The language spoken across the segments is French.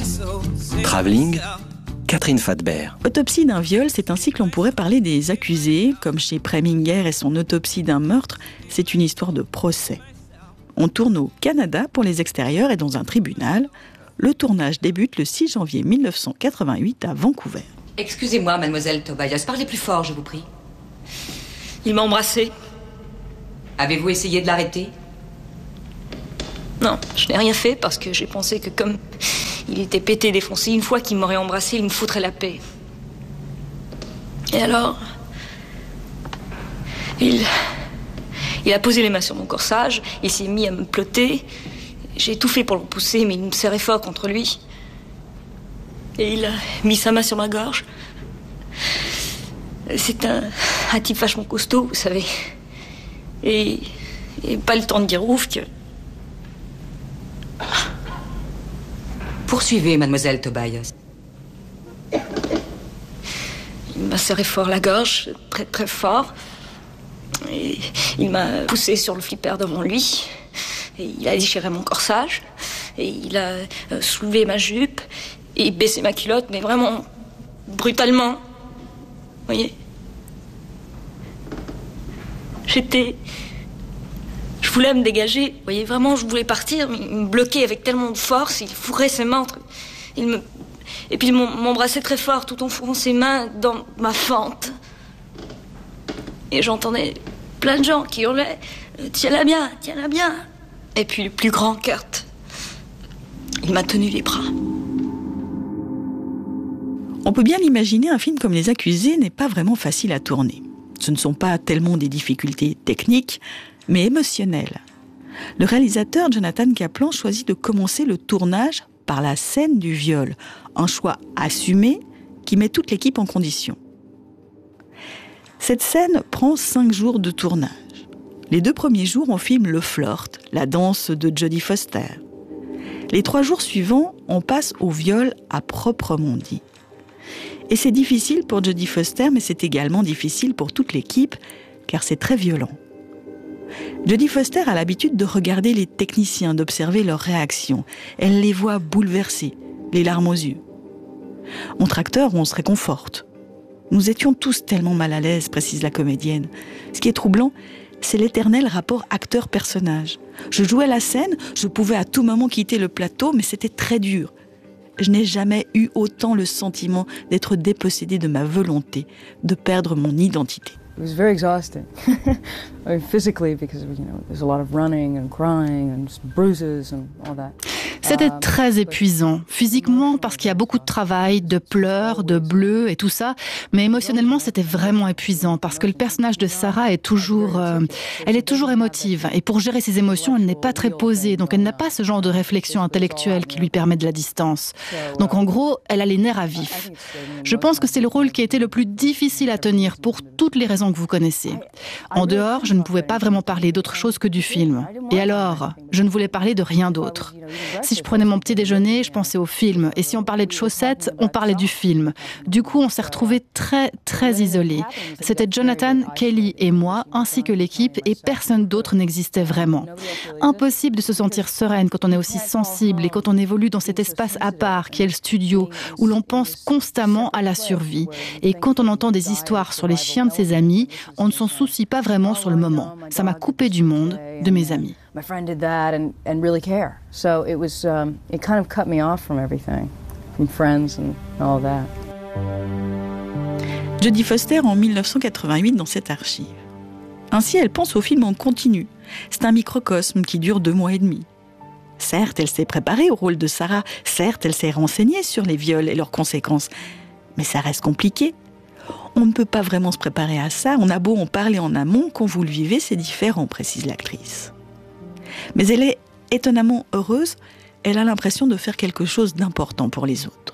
Travelling, Catherine Fadbert. Autopsie d'un viol, c'est ainsi que l'on pourrait parler des accusés. Comme chez Preminger et son autopsie d'un meurtre, c'est une histoire de procès. On tourne au Canada pour les extérieurs et dans un tribunal. Le tournage débute le 6 janvier 1988 à Vancouver. Excusez-moi, mademoiselle Tobias, parlez plus fort, je vous prie. Il m'a embrassée. Avez-vous essayé de l'arrêter? Non, je n'ai rien fait parce que j'ai pensé que comme il était pété, défoncé, une fois qu'il m'aurait embrassé, il me foutrait la paix. Et alors, il a posé les mains sur mon corsage, il s'est mis à me plotter. J'ai tout fait pour le pousser, mais il me serrait fort contre lui. Et il a mis sa main sur ma gorge. C'est un type vachement costaud, vous savez. Et pas le temps de dire ouf que... Poursuivez, mademoiselle Tobias. Il m'a serré fort la gorge, très très fort. Et il m'a poussé sur le flipper devant lui. Et il a déchiré mon corsage. Et il a soulevé ma jupe et baissé ma culotte, mais vraiment brutalement. Vous voyez? Je voulais me dégager, vous voyez, vraiment, je voulais partir, mais il me bloquait avec tellement de force, il fourrait ses mains entre... Et puis il m'embrassait très fort, tout en fourrant ses mains dans ma fente. Et j'entendais plein de gens qui hurlaient « Tiens-la bien, tiens-la bien !» Et puis le plus grand, Kurt, il m'a tenu les bras. On peut bien l'imaginer, un film comme Les Accusés n'est pas vraiment facile à tourner. Ce ne sont pas tellement des difficultés techniques, mais émotionnelles. Le réalisateur Jonathan Kaplan choisit de commencer le tournage par la scène du viol, un choix assumé qui met toute l'équipe en condition. Cette scène prend 5 jours de tournage. Les 2 premiers jours, on filme le flirt, la danse de Jodie Foster. Les 3 jours suivants, on passe au viol à proprement dit. Et c'est difficile pour Jodie Foster, mais c'est également difficile pour toute l'équipe, car c'est très violent. Jodie Foster a l'habitude de regarder les techniciens, d'observer leurs réactions. Elle les voit bouleversés, les larmes aux yeux. Entre acteurs, on se réconforte. Nous étions tous tellement mal à l'aise, précise la comédienne. Ce qui est troublant, c'est l'éternel rapport acteur-personnage. Je jouais la scène, je pouvais à tout moment quitter le plateau, mais c'était très dur. Je n'ai jamais eu autant le sentiment d'être dépossédée de ma volonté, de perdre mon identité. It was very exhausting. I mean, physically, because there's a lot of running and crying and bruises and all that. C'était très épuisant, physiquement parce qu'il y a beaucoup de travail, de pleurs, de bleus et tout ça, mais émotionnellement c'était vraiment épuisant parce que le personnage de Sarah est toujours émotive et pour gérer ses émotions elle n'est pas très posée, donc elle n'a pas ce genre de réflexion intellectuelle qui lui permet de la distance. Donc en gros, elle a les nerfs à vif. Je pense que c'est le rôle qui a été le plus difficile à tenir pour toutes les raisons que vous connaissez. En dehors, je ne pouvais pas vraiment parler d'autre chose que du film. Et alors, je ne voulais parler de rien d'autre. Si je prenais mon petit déjeuner, je pensais au film. Et si on parlait de chaussettes, on parlait du film. Du coup, on s'est retrouvés très, très isolés. C'était Jonathan, Kelly et moi, ainsi que l'équipe, et personne d'autre n'existait vraiment. Impossible de se sentir sereine quand on est aussi sensible et quand on évolue dans cet espace à part qui est le studio, où l'on pense constamment à la survie. Et quand on entend des histoires sur les chiens de ses amis, on ne s'en soucie pas vraiment sur le moment. Ça m'a coupé du monde, de mes amis. My friend did that and really care. So it was, it kind of cut me off from everything, from friends and all that. Jodie Foster en 1988 dans cette archive. Ainsi, elle pense au film en continu. C'est un microcosme qui dure 2 mois et demi. Certes, elle s'est préparée au rôle de Sarah. Certes, elle s'est renseignée sur les viols et leurs conséquences. Mais ça reste compliqué. On ne peut pas vraiment se préparer à ça. On a beau en parler en amont, quand vous le vivez, c'est différent, précise l'actrice. Mais elle est étonnamment heureuse. Elle a l'impression de faire quelque chose d'important pour les autres.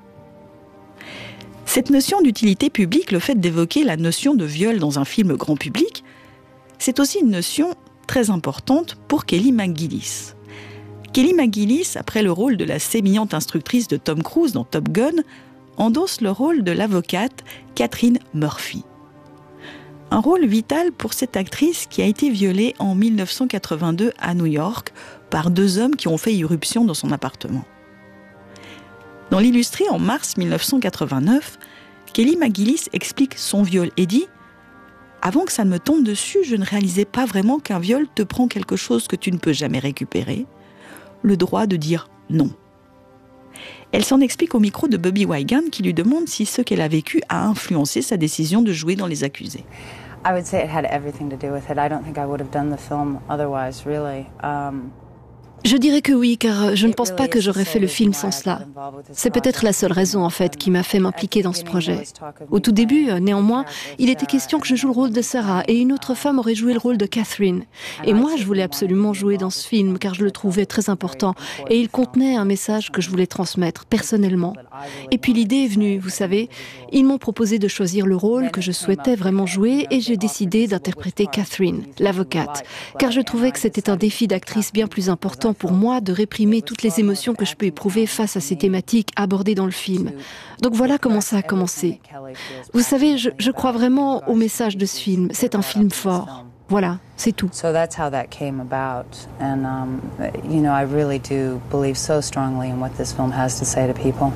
Cette notion d'utilité publique, le fait d'évoquer la notion de viol dans un film grand public, c'est aussi une notion très importante pour Kelly McGillis. Kelly McGillis, après le rôle de la sémillante instructrice de Tom Cruise dans Top Gun, endosse le rôle de l'avocate Catherine Murphy. Un rôle vital pour cette actrice qui a été violée en 1982 à New York par 2 hommes qui ont fait irruption dans son appartement. Dans l'Illustré, en mars 1989, Kelly McGillis explique son viol et dit « Avant que ça ne me tombe dessus, je ne réalisais pas vraiment qu'un viol te prend quelque chose que tu ne peux jamais récupérer, le droit de dire non. » Elle s'en explique au micro de Bobby Wygant qui lui demande si ce qu'elle a vécu a influencé sa décision de jouer dans Les Accusés. I would say it had everything to do with it. I don't think I would have done the film otherwise, really. Je dirais que oui, car je ne pense pas que j'aurais fait le film sans cela. C'est peut-être la seule raison, en fait, qui m'a fait m'impliquer dans ce projet. Au tout début, néanmoins, il était question que je joue le rôle de Sarah et une autre femme aurait joué le rôle de Catherine. Et moi, je voulais absolument jouer dans ce film, car je le trouvais très important. Et il contenait un message que je voulais transmettre, personnellement. Et puis l'idée est venue, vous savez. Ils m'ont proposé de choisir le rôle que je souhaitais vraiment jouer et j'ai décidé d'interpréter Catherine, l'avocate, car je trouvais que c'était un défi d'actrice bien plus important pour moi de réprimer toutes les émotions que je peux éprouver face à ces thématiques abordées dans le film. Donc voilà comment ça a commencé. Vous savez, je crois vraiment au message de ce film. C'est un film fort. Voilà, c'est tout. So that's how that came about. And, you know, I really do believe so strongly in what this film has to say to people.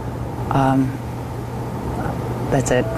That's it.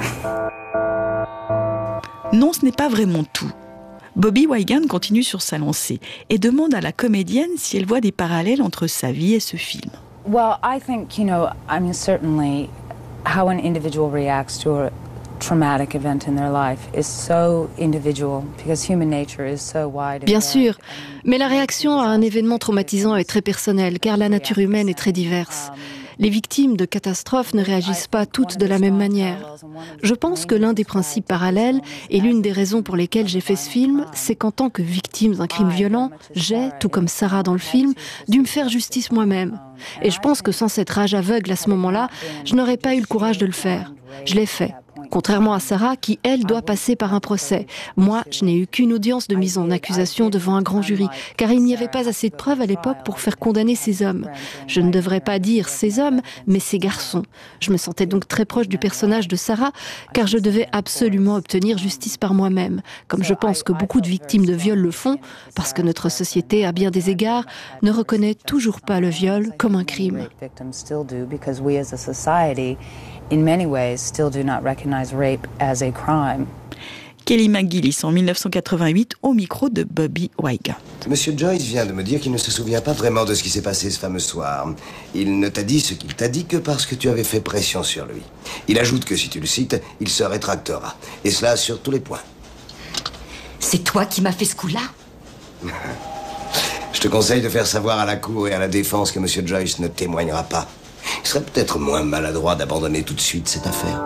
Non, ce n'est pas vraiment tout. Bobby Wygant continue sur sa lancée et demande à la comédienne si elle voit des parallèles entre sa vie et ce film. Well, I think, you know, I mean, certainly how an individual reacts to a traumatic event in their life is so individual because human nature is so wide. Bien sûr, mais la réaction à un événement traumatisant est très personnelle car la nature humaine est très diverse. Les victimes de catastrophes ne réagissent pas toutes de la même manière. Je pense que l'un des principes parallèles et l'une des raisons pour lesquelles j'ai fait ce film, c'est qu'en tant que victime d'un crime violent, j'ai, tout comme Sarah dans le film, dû me faire justice moi-même. Et je pense que sans cette rage aveugle à ce moment-là, je n'aurais pas eu le courage de le faire. Je l'ai fait. Contrairement à Sarah, qui, elle, doit passer par un procès. Moi, je n'ai eu qu'une audience de mise en accusation devant un grand jury, car il n'y avait pas assez de preuves à l'époque pour faire condamner ces hommes. Je ne devrais pas dire ces hommes, mais ces garçons. Je me sentais donc très proche du personnage de Sarah, car je devais absolument obtenir justice par moi-même, comme je pense que beaucoup de victimes de viol le font, parce que notre société, à bien des égards, ne reconnaît toujours pas le viol comme un crime. In many ways, still do not recognize rape as a crime. Kelly McGillis en 1988 au micro de Bobby Wygant. Monsieur Joyce vient de me dire qu'il ne se souvient pas vraiment de ce qui s'est passé ce fameux soir. Il ne t'a dit ce qu'il t'a dit que parce que tu avais fait pression sur lui. Il ajoute que si tu le cites, il se rétractera. Et cela sur tous les points. C'est toi qui m'as fait ce coup-là? Je te conseille de faire savoir à la cour et à la défense que Monsieur Joyce ne témoignera pas. Il serait peut-être moins maladroit d'abandonner tout de suite cette affaire.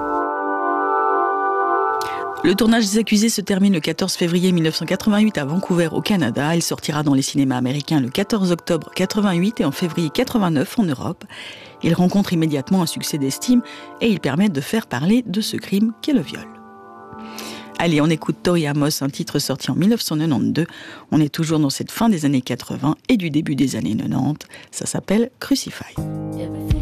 Le tournage des Accusés se termine le 14 février 1988 à Vancouver, au Canada. Il sortira dans les cinémas américains le 14 octobre 88 et en février 89 en Europe. Il rencontre immédiatement un succès d'estime et il permet de faire parler de ce crime qu'est le viol. Allez, on écoute Tori Amos, un titre sorti en 1992. On est toujours dans cette fin des années 80 et du début des années 90. Ça s'appelle Crucify.